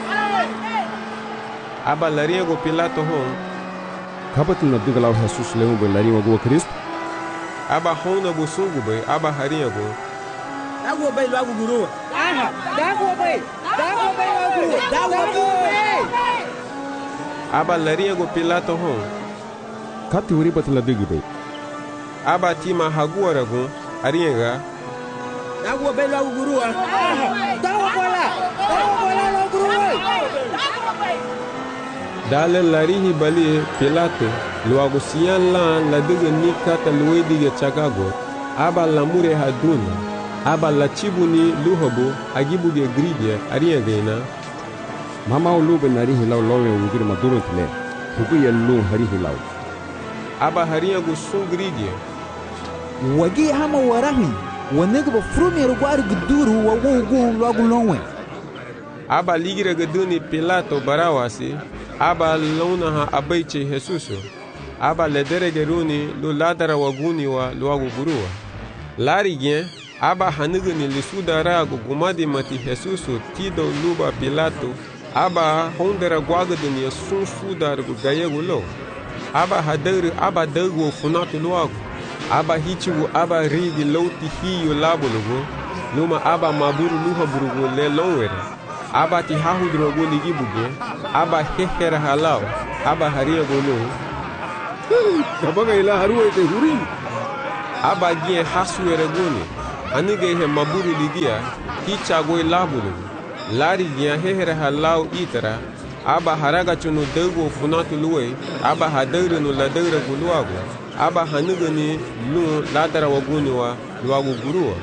Aba laria gu Pilato hon. Kabatin na digalau Jesus leun be laringa gua Cristo. Aba hona bu sungu be aba haringa go. Dago be lagu guru. Aha, dago be. Dago be lagu. Dago be. Aba laringa go Pilato hon. Kati uri bat la digi be. Aba tima haguara go aringa. Dago be lagu guru. Aha, dago bola. Dago bola lagu guru. Dago be. Dale larihi bali Pilato luagu siyan lan la diga ni kata luwe diga chagago aba lamure haduni aba la chibuni luhobo agibuge grige ariya gaina mama ulube narihi law lowe wugir maduro tile hugu yellu harihi law aba hariya go sun grige wagi hama warahi wanega ba frume rugwari guduru wa wugu luagu lonwe aba ligira gaduni Pilato barawasi aba lona ha abaiche Jesusu aba ledere geruni lu ladara waguni wa luagu guruwa lari gen aba hanuguni lisudara gu gumadi mati Jesusu tido luba Pilato aba hondera gwagaduni ya sun sudar gu gayegu lo aba hadari aba dagu funatu luagu aba hichigu aba rigi lauti hiyo labulugu luma aba maburu luha burugu le longwere aba ti hahudro go ligi buge aba hehera halao aba haria go lo Kabaga ila haruwa ite huri. Aba gien hasu ereguni. Anige he maburu ligia. Hicha goi labulu. Lari gien hehere halau itara. Aba haraga chunu dego funatu luwe. Aba hadere no ladere guluago. Aba hanugani lu ladara waguni wa luago gurua.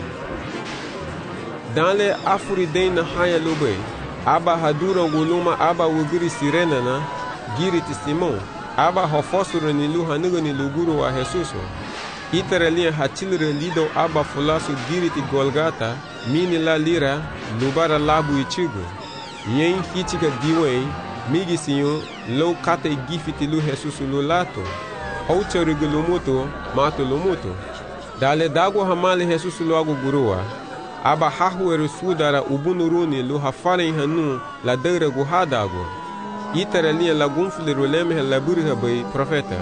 Dans les Afridain na haya lube. Aba hadura guluma aba wugiri sirena na giri Simon. Aba hofosuro ni lu hanugani luguru wa Jesuso. Iteralia hachilre lido aba fulasu giriti Golgata, mini la lira, lubara labu ichigo. Yen hichika diwen, migi sinyo, lo kate gifiti lu Jesusu lulato. Aucha rigulumuto, mato lumuto. Dale dago hamale Jesusu luago gurua. Aba hahueru sudara ubunuruni lu hafaren hanu la deure guhadago. Iteralia la gunfle ruleme la burha bay profeta.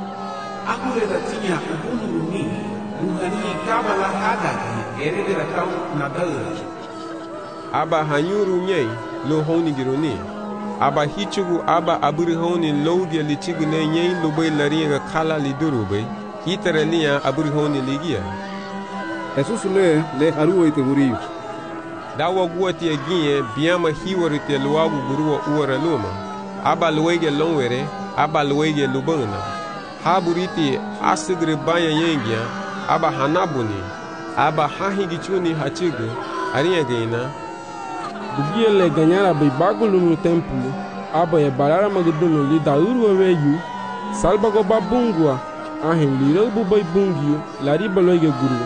Agure da tinha ubunuruni, luhani kaba la hadagi, erede da kau na deure. Aba hanyuru nyei lo honi gironi. Aba hichugu aba aburi honi logia lichigu ne nyei lo bay laringa kala liduru bay. Iteralia aburi honi ligia. Jesus le le haruwa ite huri. Dawa guati aginye biama hiwarite luagu gurua uara luma. Aba luege longwere, aba luege lubana. Haburiti asigre banya yengia, aba hanabuni. Aba hahigichuni hachigu, aria geina. Bugie le ganyara be bagulu no templo. Aba e barara magduno li dauru weyu. Salbago babungwa. Ahin liro bubai bungio, lariba luege gurua.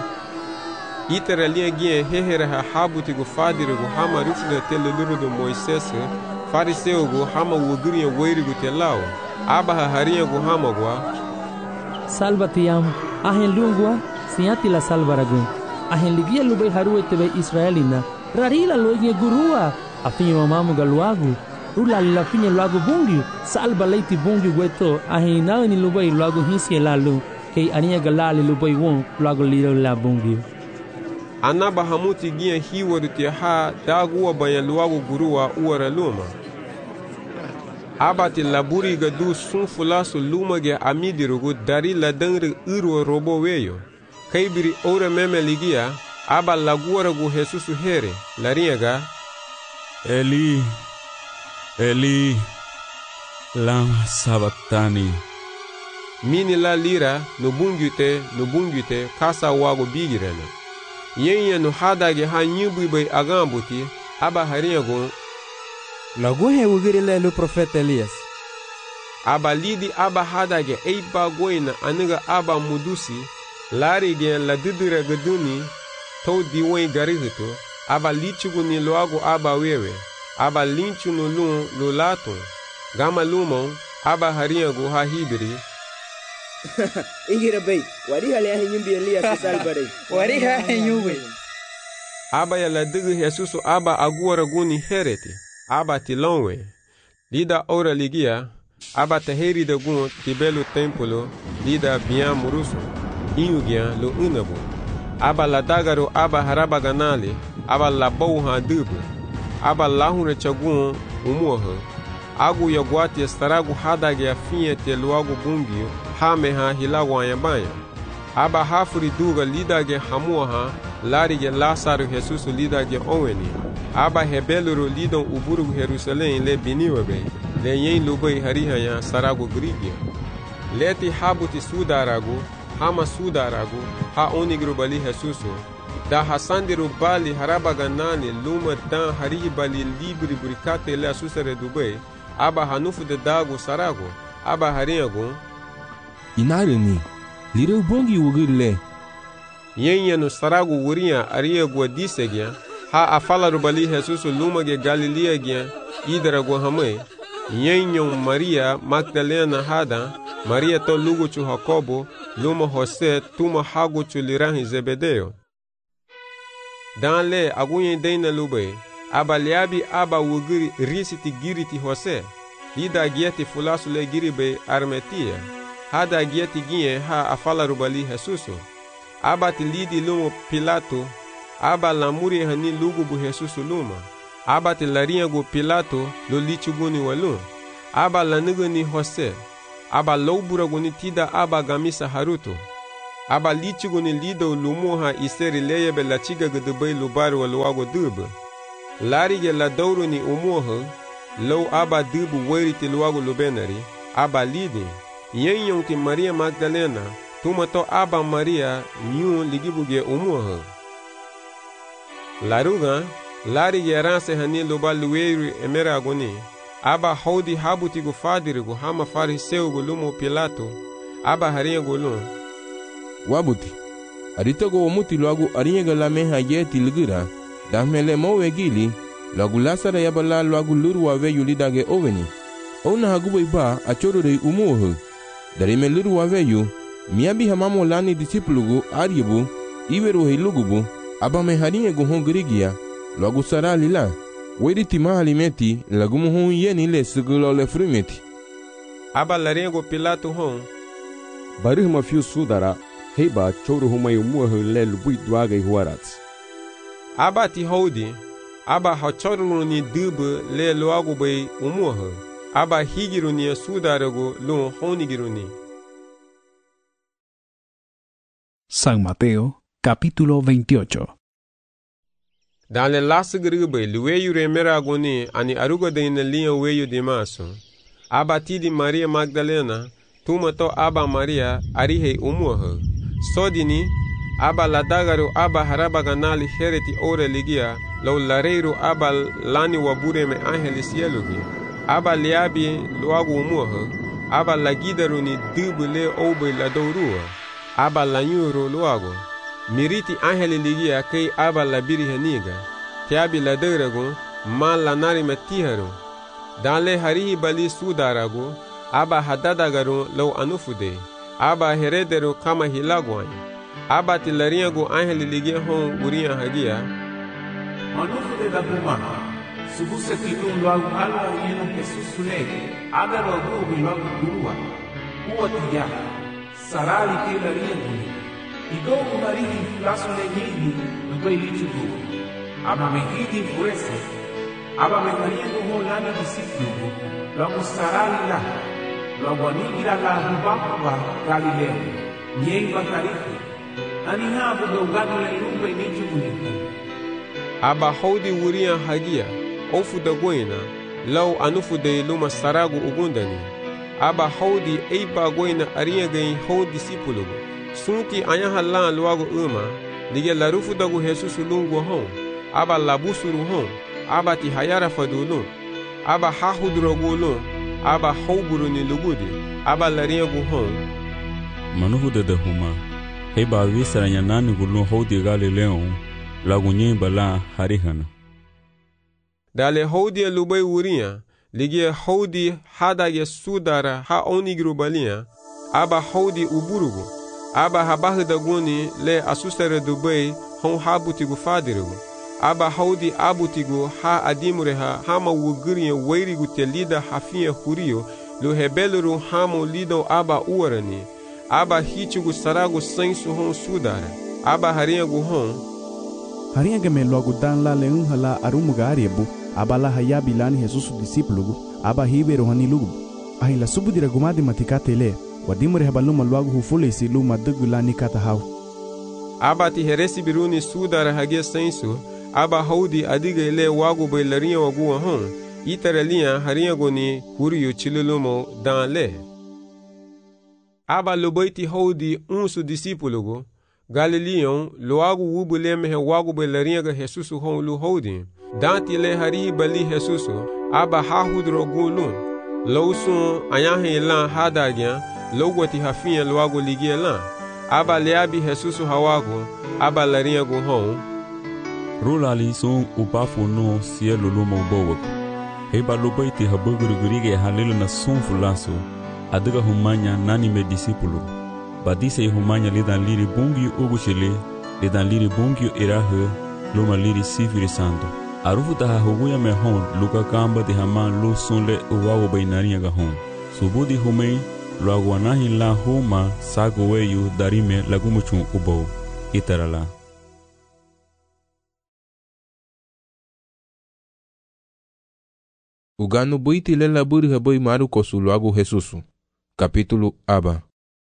Iteralia gien hehere ha habuti gu fadiri gu hama rufle tele luru do Moises, fariseo gu hama wuguriya weiri gu telao, aba ha haria gu hama gua. Salva te amo, ahen lungua, siati la salvaragun, ahen ligia lubei haruwe tebe Israelina, rarila loigne gurua, afinyo mamamu galuagu, rula la finye luagu bungiu, salva leiti bungiu gueto, ahen inao ni lubei luagu hinsi elalu, kei ania galali lubei won, luagu liro la bungiu. Anaba hamuti gien hiwaru te ha daguwa banya luagu gurua uara luma. Abati laburi gadu sun fulasu luma ge amidirugu dari ladangre urwa robo weyo. Kaibiri ora meme ligia, aba laguara gu Jesusu here, lariaga. Eli, Eli, lama sabatani. Mini la lira, nubungute, nubungute, kasa wago bigirena. Yenya no hadage ha nyubu bay agambuti aba hariago lagu he wugiri le lu profeta Elias. Aba lidi aba hadage eiba goina aniga aba mudusi lari gen la didira gaduni to diwen garihito aba lichugu ni loago aba wewe aba linchu no lu lo lato gama lumon aba hariago ha hibiri. Igira bay, wari hale ahe nyumbi Elias salbare. Wari ahe nyumbi. Aba ya la digi Jesusu aba aguara guni hereti. Aba tilonwe. Lida ora ligia. Aba taheri da gun tibelu templo. Lida bian murusu. Inyugian lo unabu. Aba la dagaro aba haraba ganali. Aba la bouha dubu. Aba lahune chagun umuha. Agu ya guati estaragu hadage ya finye te luagu bungio. Hame ha hilagu ayabanya. Aba hafuri duga lidage hamua ha. Larige Lasaru Jesusu lidage oweni. Aba hebeluru lidon uburu Jerusalem le biniwebe. Le yen lubei harihaya saragu grigia. Leti habuti sudaragu. Hama sudaragu. Ha onigru bali Jesusu. Da hasandiru bali harabaganani luma dan harihi bali libri burikate le asusare dubei. Aba hanufu de dagu saragu. Aba hariagu. Inari ni. Lireu bongi wugirle. Yenya no saragu wuria aria gua disegya. Ha afala rubali Jesusu luma ge Galilea gya. Idara gua hame. Yenyo Maria Magdalena hada. Maria to lugu chu Jacobo. Luma Jose tuma hagu chu lirahi Zebedeo. Dan le agunye deina lube. Aba liabi aba wugiri risiti giriti Jose. Lida gieti fulasu le giribe armetia. Hada gieti ginye ha afala rubali Jesusu. Aba ti lidi lumo Pilato. Aba lamuri hani lugu bu Jesusu luma. Aba ti larinha gu Pilato lo lichuguni walum. Aba lanigu ni Jose. aba loubura-guni tida aba gamisa haruto. Aba lichi-guni lido lumuha iseri leyebe la chiga gudubay lubari wa luwago dubu. Larige la douro ni umuha, low aba dubu weriti luwago lubenari, aba lidi. Yen yonti Maria Magdalena, tumato aba Maria yun ligibuge umuha. Laruga, larige ranse hani luba luweru emeragoni, aba hodi habutigu fadirigu hama fariseugu lumo Pilato, aba haringu lum. Wabuti, aritogo omuti loagu aringa la meha yeti ligira, damele mowe gili, loagu lasara yabala loagu luru wave yulidage oveni. Ona hagubo iba achoro de umuhu. Darime luru wave yu, miabi hamamo lani disipulugu aribu, iweru hilugubu, aba me haringa hon grigia, loagu sara lila. Wedi mahalimeti lagumu hon yeni le segulo le frumeti. Aba larengo Pilato hon. Barih ma fiu sudara, heba choro humay umuha le lubui duaga ihuarats. Aba ti hodi, aba ha choro ni dubu le loago bay umuha. Aba higiru ni sudarago lo honigiru ni. San Mateo, capítulo veintiocho. Dans le las grube, le weyu remeragoni ani arugo de in liya weyu de maso. Aba tidi Maria Magdalena, tumato aba Maria arihe umuha. Sodini, aba ladagaru aba harabaganali hereti ore ligia, lau lareiru aba lani wabure me angelis yelugi. Aba liabi luagu umuha, aba lagidaru ni dubule obe ladorua. Aba lanyuru luagu. Miriti angeli ligia kei aba labiri heniga. Tiabi laderago, ma lanari metiharu. Danle harihi bali sudarago, aba hadadagaru lau anufude. Aba herederu kama hilagwany. Aba tilariago angeli ligia hon uria hagia. Manufude da buma. Subuse kilum luagu alwa yeno Jesus sule. Aga luagu luagu gurua. Uwa tiya. Sarali ke lariago. Idogo marihi fulaso lenyini nubay lichugu. Aba mehidi fuese. Aba mehariego ho lana disiplugu. Lagu sarali la. Lagu anigira la hubakuba Galileo. Nyei bakarifi. Anihabu dogano le lumbe lichugu niku. Aba hodi wuria hagia. Ofu da goina. Lau anufu de luma saragu ugundani. Aba hodi eiba goina ariagay ho disipulugu. Sunti anya halan luago uma, lige larufu dagu Jesus lungu hon, aba labusuru hon, aba ti hayara fadulun, aba hahudrogulun, aba houburu ni lugudi, aba lariagu hon. Manuhu de de huma, heba visara nyanani gulun hodi Galileo, lagu nyemba la harihana. Dale hodi lubay uria, lige hodi hadage sudara ha onigru balia, aba hodi uburugu. Aba habahu da guni le asusere Dubai hon habutigu fadirigu. Aba haudi abutigu ha adimureha hama wuguriye weirigu te lida hafiye huriyo lu hebeluru hamo lido aba uarani. Aba hichigu saragu sensu hon sudara. Aba hariyagu hon. Hariyaga me logo dan la leun hala arumuga ariebu. Aba la hayabi lani Jesus disipulugu. Aba hiberu hani lugu. Ahila subudira gumadi matikate le. Wadimure habaluma luagu hufule isi luma dugulani kata hau. Aba ti heresi biruni sudara hagia sensu, aba haudi adiga ile wagu bailaria waguwa hon, itaralia haria goni huriyo chilulumo dan le. Aba lubaiti haudi unsu disipulugu, Galileon luagu wubule mehe wagu bailaria ga Jesusu hon lu haudi, danti le harihi bali Jesusu, aba hahudro gulun, lausun ayahe ilan hadagyan, logwati hafiya luago ligia lan. Aba liabi Jesusu hawago, aba lariago hon. Rulali son ubafu no sielo lumo bowak. Heba lubaiti habuguru gurige halilu na son fulaso. Adiga humanya nani me disipulu. Badise humanya lidan liri bungi uguchile, lidan liri bungi irahe, luma liri sifiri sando. Arufu taha huguya me hon, luka kamba di haman lu sonle uwago bainariaga hon. Subudi humei, luago anahi la homa sago weyu darime lagumuchun ubo itarala. Ugano buiti lela buri haboi maru kosu luago Jesusu. Capítulo Aba.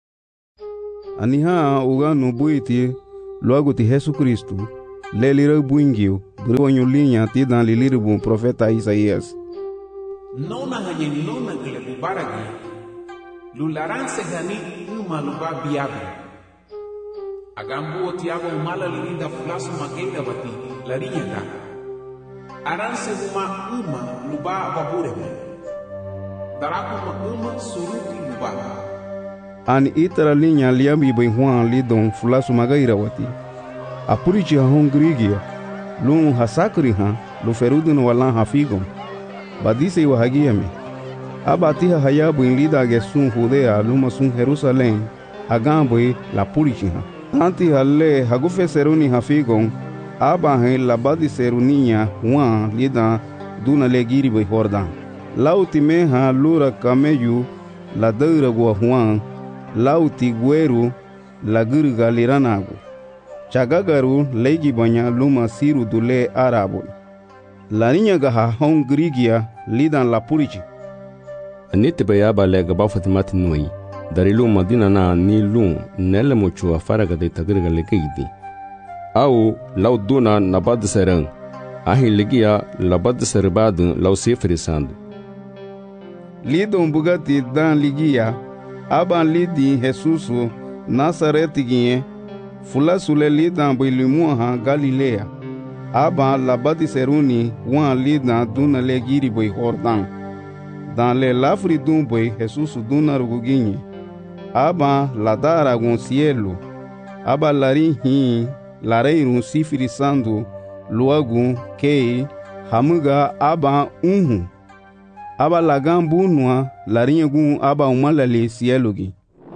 Aniha uga no buiti logo ti Jesus Cristo. Lelira buingio, bronho linha ti dan liliru profeta Isaías. Nona hanye nona gele bubaragi. Lularan segani uma luba biabi. Agambo tiago mala linda flasu magenda bati larinya da. Aran seguma uma luba babure. Daraku ma uma suruti luba. An itara linha liambi bem huan lidon flasu magaira wati. A puriti ha hongrigia. Lum hasakri ha, lu ferudu no walan hafigom. Badise wa hagiame. Abatiha hayabu in lida gesun Judea luma sun Jerusalém. Agamboi la puriti ha. Anti halle hagufe seruni hafigom. Abahe la badiseruninha huan lida duna legiri bei Jordan. Lauti meha lura cameyu la deura gua huan. Lauti gueru la gurga liranago. Chagagaru legi banya luma siru dule arabo. La niña gaha hong grigia lidan la purichi. Anite bayaba lega bafatimati nui. Dari luma dina na ni lum nelle muchua faraga de tagriga legeidi. Au lau duna nabad serang. Ahi legia labad serbadu lau sefrisandu. Lidon bugati dan ligia. Aban lidi Jesusu Nazareti ginye. Fula sule lidan bilimua Galilea. Aba labadi seruni wan lidan duna legiri boi Jordan. Dan le lafri dun boi Jesus duna ruguginye. Aba ladara gon cielo. Aba lari hin lareirun sifiri sandu luagun kei hamuga aba unhu. Aba lagan bunua larinha gun aba umalale cielo gi.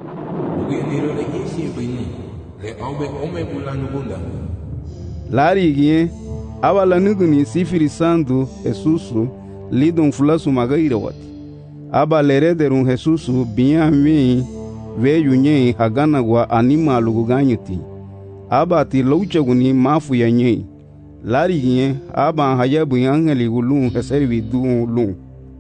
Lari gie aba la nuguni sifiri sandu Jesusu lidon fulasu magaira wati. Aba lerederun Jesusu biya mi veyu nye hagana gwa anima luguganyuti. Aba ti louchaguni mafu ya nye. Lari gie aba hayabu angeli gulun heservi dun lun.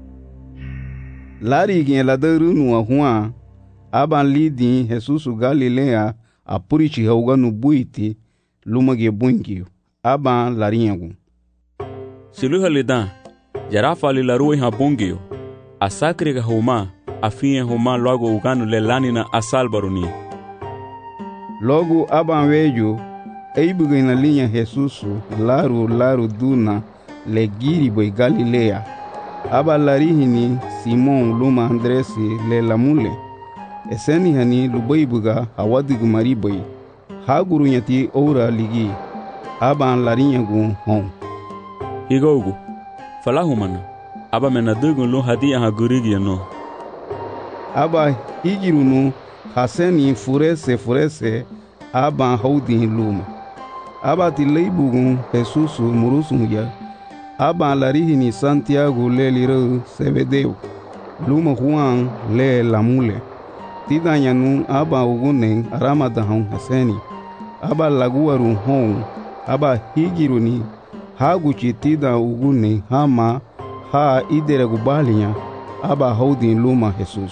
Lari gie la derunu ahua. Aba lidi Jesusu Galilea a purichi hauga no buiti lumage bungio aba larinhago siluha lidan jarafa li larui ha bungio a sacre ga homa a finha homa logo ugano le lanina a salbaruni logo aba vejo eibuga na linha Jesusu laru laru duna le giri boi Galilea aba larihini Simon luma Andresi le lamule eseni hani lubaibuga awadigu maribai haguru nyati ora ligi aban larinyagu hon igogu falahumana aba menadugu lo hadia hagurigi no aba igirunu haseni furese furese aban haudi luma aba tileibugu Jesusu murusunya aban larihini Santiago le liro Sebedeu luma Juan le lamule tidanyanu aba ugunen aramadahon haseni aba laguaru hon aba higiruni haguchi tida ugune hama ha idere gubalinya aba houdin luma Jesus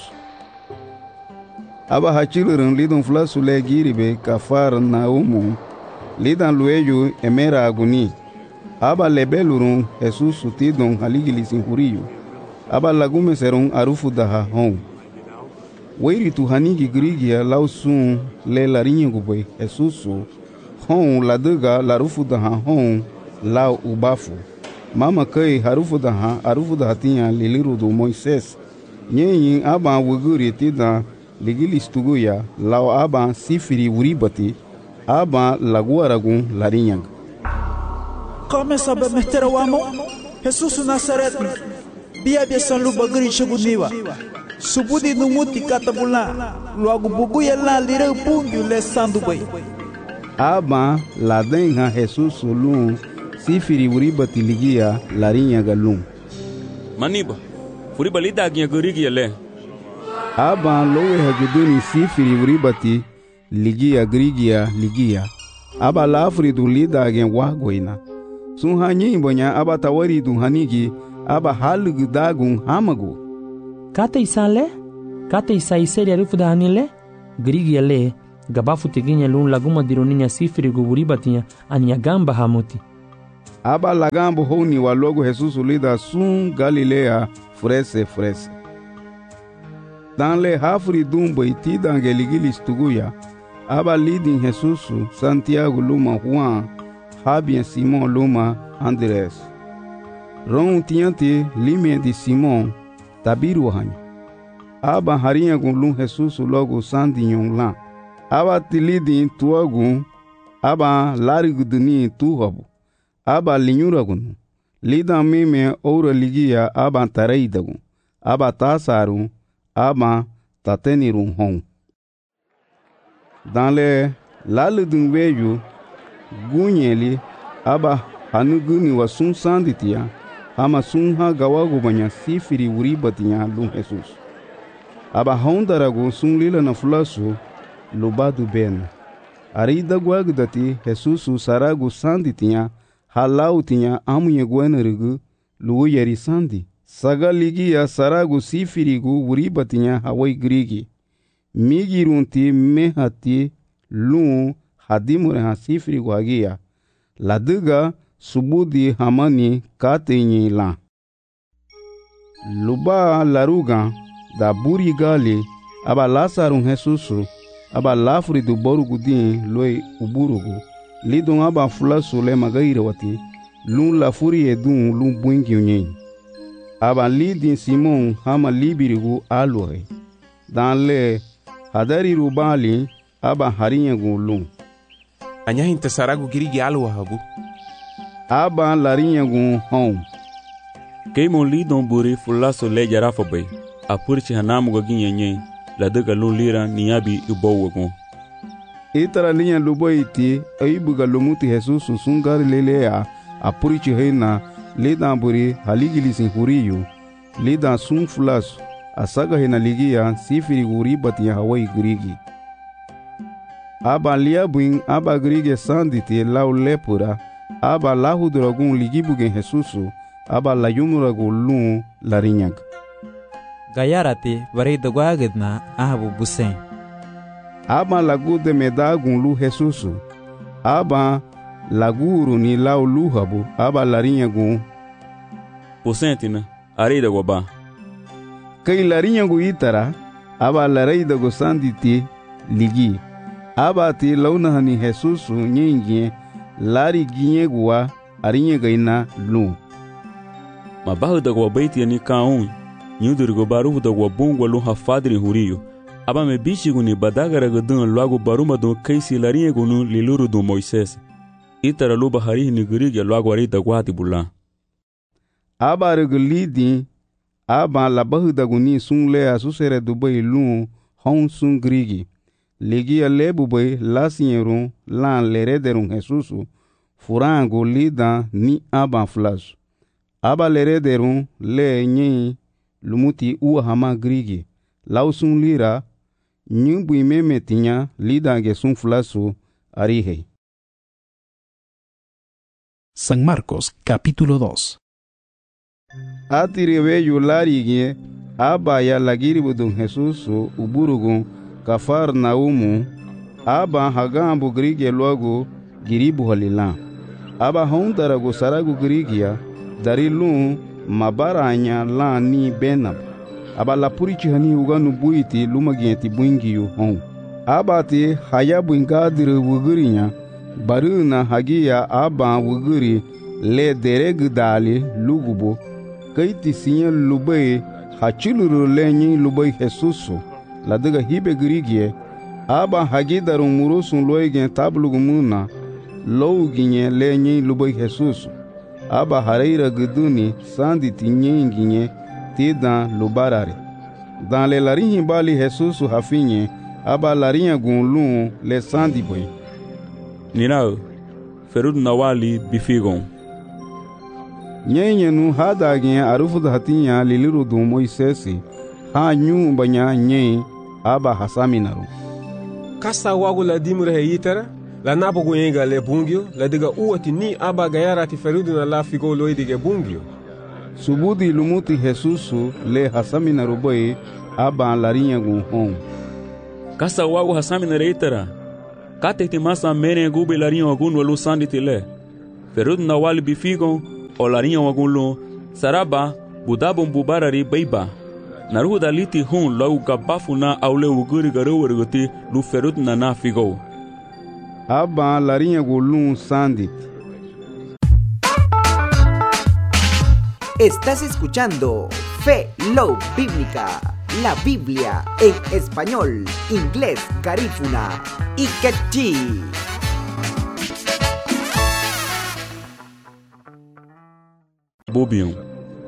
aba hachilurun lidon flasu le giribe kafar na umu lidan lueju emera aguni aba lebelurun Jesus tidon haligilisin huriyo aba lagume serun arufu daha hon Weiri tu hanigi grigia lausun le larinha guboi Jesusu hon la dega la rufu da hon la ubafu mama kai harufu da ha arufu da tinha liliru do Moisés nyenyin aba wuguri tida ligilistuguya la aba sifiri uribati aba laguaragun larinha Começa a meter o amo Jesusu Nazareth bia bia san lu bagri cheguniwa Subudi no muti katabula logo buguya la lira pungu le sandu bai aba la denha Jesus lum sifiri uriba tiligia larinha galum maniba furiba lida ginha gurigi le aba lowe hajuduni sifiri uriba ti ligia grigia ligia aba la afridu lida gen wagoina sun hanyi bonya aba tawari du hanigi aba halugu dagun hamago Kata isale? kate isai seri arufu da hanile grigi ale gabafu teginya lun laguma dironinya sifiri guburibatinha ania gamba hamuti aba lagambo honi wa logo Jesus lida sun Galilea frese frese dans le hafri dumbo iti dangeligili stuguya aba lidin Jesus Santiago luma Juan Habien Simon luma Andres ron tiante limia de Simon tabiru hanyo aba harinha gun lum Jesus logo sandinyon lan aba tilidin tuagun aba lariguduni tuhabu aba linyuragun lidan mime oura ligia aba tareidagun aba tasarun aba tatenirun hon dans le laludun veju gunyeli aba hanuguni wasun sanditia ama sunha gawago banya sifiri uribatinya lum Jesus aba hondaragu sun lila na fulasu lubadu ben arida guagdati Jesus saragu sanditia halau tinha amunye guenerigu lugu yeri sandi saga ligia saragu sifirigu uribatinya hawai grigi migirunti mehati lu hadimure ha sifirigu hagia laduga subudi hamani katenyi la luba laruga da buri gali aba lasarun Jesusu aba lafri du borugudin loi uburugu lidon aba fulasu le magaire wati lun lafuri edun lun buingi unyen aba lidin Simon hama libirigu alore dans le hadari rubali aba harinyagu lun anya hinta saragu girigi alwa hagu aba larinyagu hon keimon lidon buri fulasu le jarafa bay apurchi hanamu gaginyenye la daga lun lira niyabi ibowagun itara linya luboiti aibuga lumuti Jesus sungari lelea apurichi heina lidan buri haligilisin huriyu lidan sun fulasu asaga hena ligia sifiri guri batia hawai grigi aba liabuin aba grige sanditi lau lepura aba lahuduragun ligibugen Jesusu aba layumuragu lun larinyag gayarati varida guagidna ahabu busen aba lagu de medagun lu Jesusu aba laguru ni lau luhabu aba larinyagu busentina arida goba kai larinyagu itara aba lareida go sanditi ligi aba ti launahani Jesusu nyingie lari ginyegua arinyegaina lu mabahuda go baiti ni kaun nyudurgo baruhu da go bungwa lu hafadri huriyo aba me bishiguni badagara gadun lagu baruma do kaisi larinyagu nu liluru do Moises itara lu bahari ni gurige lagu arida gwati bulan aba regulidi aba labahuda guni sunle asusere dubai lu hon sun grigi ligi alebu bay lasierun lan lerederun Jesusu furango lida ni aba flash aba lerederun le nyi lumuti uwa hama grigi lausun lira nyumbu imeme tinya lida gesun flasu arihe. San Marcos capítulo dos. Atiriwe yularigie aba ya lagiribudun Jesusu uburugun Kafarnaumu aba hagambu grige logo giribu halila aba hondarago saragu grigia darilun mabaranya la ni benab aba lapurichi hani uganu buiti lumagienti buingiyu hon aba ti hayabu ingadire wugurinya baruna hagia aba wuguri le deregdali lugubo kaiti sinya lubai hachiluru lenyi lubai Jesusu la daga hibe grigie aba hagidarun murusun loigen tablugumuna louginye lenyi lubai Jesus aba hareira guduni sandi tinyenginye tidan lubarare dans le larinhi bali Jesus hafinye aba larinha gunlun le sandi boy ninao ferud nawali bifigon nyenyenu hadagin arufu hatinya liliru du Moisesi ha nyu banya nye aba hasaminaru kasa wagu la dimure yitara la nabogu yenga le bungyo la diga uwati ni aba gayara ti ferudu na la figo loidige bungyo Subudi lumuti Jesusu le hasamina rubai aba larinha gun Kasa wagu hasamina reitera. Kate te masa mene gube larinha wagun walu sandi tile. Ferud na wali bifigon o larinha wagun lu saraba budabon bubarari beiba. Naruhu daliti hun logu gabafu na aule uguri garuwarguti lu ferud na na figo. Aba larinha gulun sandit. Estás escuchando Fe Love Bíblica, la Biblia en español, inglés, garífuna y quechí. Bobion.